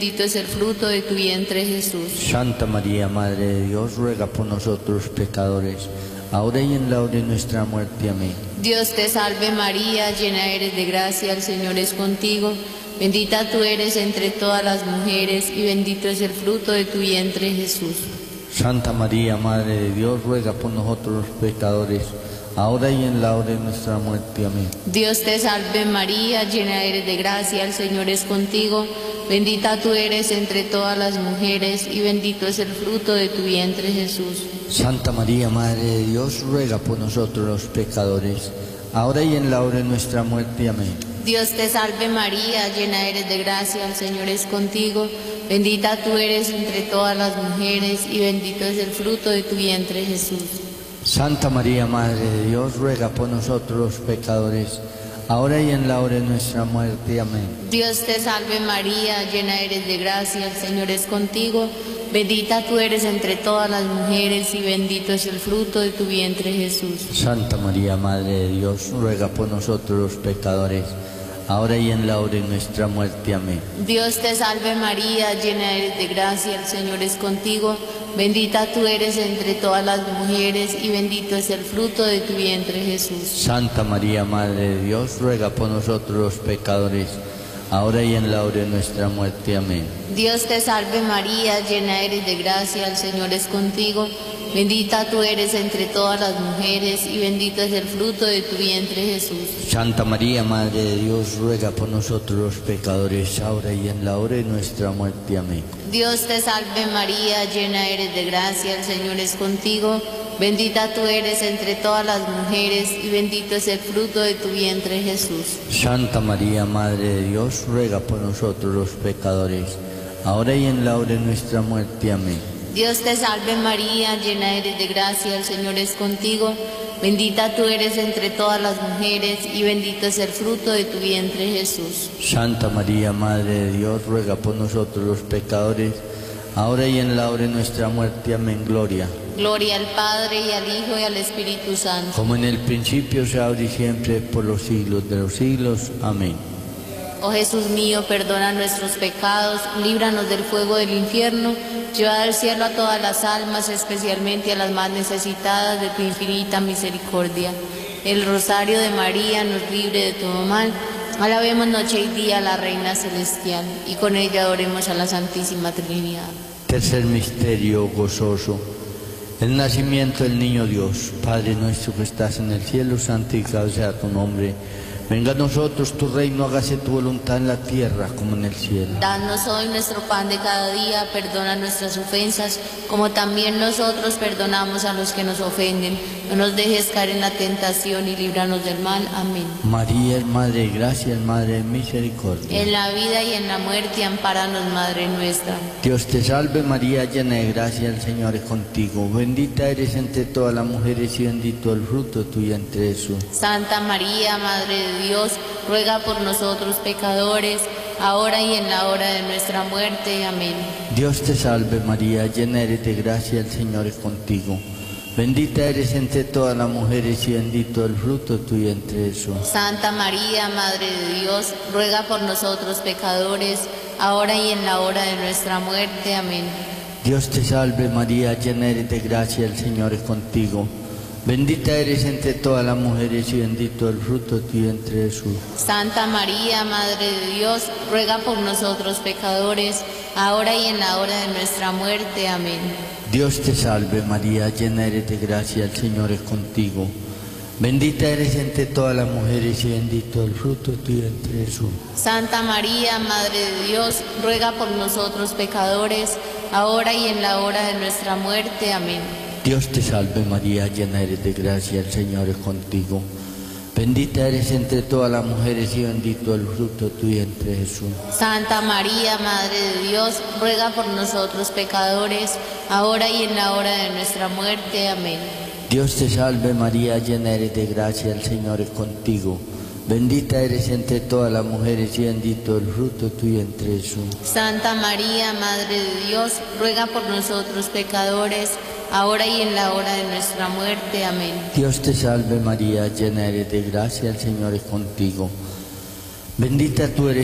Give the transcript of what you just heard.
Bendito es el fruto de tu vientre, Jesús. Santa María, Madre de Dios, ruega por nosotros pecadores, ahora y en la hora de nuestra muerte. Amén. Dios te salve María, llena eres de gracia, el Señor es contigo. Bendita tú eres entre todas las mujeres y bendito es el fruto de tu vientre, Jesús. Santa María, Madre de Dios, ruega por nosotros los pecadores, ahora y en la hora de nuestra muerte. Amén. Dios te salve María, llena eres de gracia, el Señor es contigo. Bendita tú eres entre todas las mujeres y bendito es el fruto de tu vientre, Jesús. Santa María, Madre de Dios, ruega por nosotros los pecadores, ahora y en la hora de nuestra muerte. Amén. Dios te salve María, llena eres de gracia, el Señor es contigo. Bendita tú eres entre todas las mujeres y bendito es el fruto de tu vientre, Jesús. Santa María, Madre de Dios, ruega por nosotros los pecadores, ahora y en la hora de nuestra muerte. Amén. Dios te salve María, llena eres de gracia, el Señor es contigo. Bendita tú eres entre todas las mujeres y bendito es el fruto de tu vientre, Jesús. Santa María, Madre de Dios, ruega por nosotros los pecadores, ahora y en la hora de nuestra muerte. Amén. Dios te salve María, llena eres de gracia, el Señor es contigo. Bendita tú eres entre todas las mujeres y bendito es el fruto de tu vientre, Jesús. Santa María, Madre de Dios, ruega por nosotros los pecadores, ahora y en la hora de nuestra muerte. Amén. Dios te salve María, llena eres de gracia, el Señor es contigo. Bendita tú eres entre todas las mujeres y bendito es el fruto de tu vientre, Jesús. Santa María, Madre de Dios, ruega por nosotros los pecadores, ahora y en la hora de nuestra muerte. Amén. Dios te salve María, llena eres de gracia, el Señor es contigo. Bendita tú eres entre todas las mujeres y bendito es el fruto de tu vientre, Jesús. Santa María, Madre de Dios, ruega por nosotros los pecadores, ahora y en la hora de nuestra muerte. Amén. Dios te salve María, llena eres de gracia, el Señor es contigo. Bendita tú eres entre todas las mujeres y bendito es el fruto de tu vientre, Jesús. Santa María, Madre de Dios, ruega por nosotros los pecadores, ahora y en la hora de nuestra muerte. Amén. Gloria. Gloria al Padre y al Hijo y al Espíritu Santo. Como en el principio, sea ahora y siempre, por los siglos de los siglos. Amén. Oh Jesús mío, perdona nuestros pecados, líbranos del fuego del infierno, lleva al cielo a todas las almas, especialmente a las más necesitadas de tu infinita misericordia. El rosario de María nos libre de todo mal. Alabemos noche y día a la Reina Celestial y con ella adoremos a la Santísima Trinidad. Tercer misterio gozoso, el nacimiento del niño Dios. Padre nuestro que estás en el cielo, santificado sea tu nombre. Venga a nosotros tu reino, hágase tu voluntad en la tierra como en el cielo. Danos hoy nuestro pan de cada día, perdona nuestras ofensas, como también nosotros perdonamos a los que nos ofenden. No nos dejes caer en la tentación y líbranos del mal. Amén. María es Madre de gracia, es Madre de misericordia. En la vida y en la muerte, ampáranos, Madre nuestra. Dios te salve María, llena de gracia, el Señor es contigo. Bendita eres entre todas las mujeres y bendito el fruto de tu vientre, Jesús. Santa María, Madre de Dios, ruega por nosotros pecadores, ahora y en la hora de nuestra muerte. Amén. Dios te salve María, llena eres de gracia, el Señor es contigo. Bendita eres entre todas las mujeres y bendito el fruto de tu vientre, Jesús. Santa María, Madre de Dios, ruega por nosotros pecadores, ahora y en la hora de nuestra muerte. Amén. Dios te salve María, llena eres de gracia, el Señor es contigo. Bendita eres entre todas las mujeres y bendito el fruto de tu vientre, Jesús. Santa María, Madre de Dios, ruega por nosotros pecadores, ahora y en la hora de nuestra muerte. Amén. Dios te salve María, llena eres de gracia, el Señor es contigo. Bendita eres entre todas las mujeres y bendito el fruto de tu vientre, Jesús. Santa María, Madre de Dios, ruega por nosotros pecadores, ahora y en la hora de nuestra muerte. Amén. Dios te salve María, llena eres de gracia, el Señor es contigo. Bendita eres entre todas las mujeres y bendito el fruto de tu vientre, Jesús. Santa María, Madre de Dios, ruega por nosotros pecadores, ahora y en la hora de nuestra muerte. Amén. Dios te salve María, llena eres de gracia, el Señor es contigo. Bendita eres entre todas las mujeres y bendito el fruto de tu vientre, Jesús. Santa María, Madre de Dios, ruega por nosotros pecadores, ahora y en la hora de nuestra muerte. Amén. Dios te salve María, llena eres de gracia, el Señor es contigo. Bendita tú eres